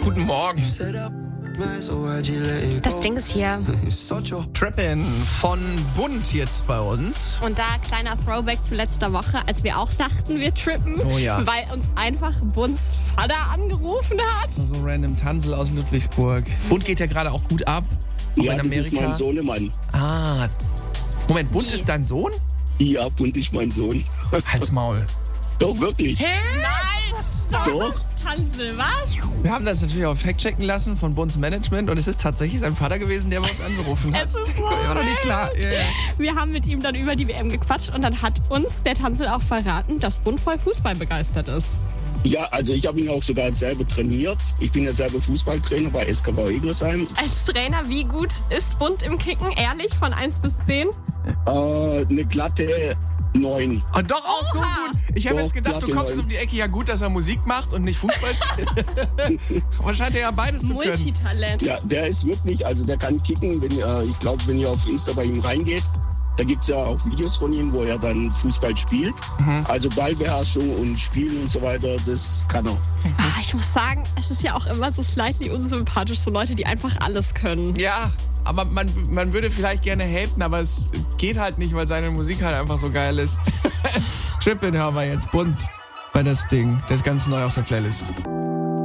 Guten Morgen. Das Ding ist hier. Trippin' von Bund jetzt bei uns. Und da kleiner Throwback zu letzter Woche, als wir auch dachten, wir trippen, Oh ja. weil uns einfach Bunds Vater angerufen hat. So random Tansel aus Ludwigsburg. Bund geht ja gerade auch gut ab. Auch Ja, in das Amerika. ist mein Sohnemann. Ah. Moment, Bund Wie? ist dein Sohn? Ja, Bund ist mein Sohn. Halt's Maul. Doch, wirklich. Nein! Doch. Tansel, was? Wir haben das natürlich auch fact-checken lassen von Bunds Management und es ist tatsächlich sein Vater gewesen, der bei uns angerufen hat. Es ist so War doch nicht klar. Ja, ja. Wir haben mit ihm dann über die WM gequatscht und dann hat uns der Tansel auch verraten, dass Bund voll Fußball begeistert ist. Ja, also ich habe ihn auch sogar selber trainiert. Ich bin ja selber Fußballtrainer bei SKV Egelsheim. Als Trainer, wie gut ist Bund im Kicken? Ehrlich, von 1 bis 10? Eine glatte 9. Und doch auch so Oha. gut. Ich habe Doch, jetzt gedacht, du ja, kommst genau. um die Ecke. Ja gut, dass er Musik macht und nicht Fußball spielt. Aber scheint er ja beides zu können. Multitalent. Ja, der ist wirklich, also der kann kicken. Ich glaube, wenn ihr auf Insta bei ihm reingeht, da gibt es ja auch Videos von ihm, wo er dann Fußball spielt. Also Ballbeherrschung und Spielen und so weiter, das kann er. Ich muss sagen, es ist ja auch immer so slightly unsympathisch, so Leute, die einfach alles können. Ja, aber man würde vielleicht gerne haten, aber es geht halt nicht, weil seine Musik halt einfach so geil ist. Trippin' hören wir jetzt. Bunt bei das Ding. Der ist ganz neu auf der Playlist.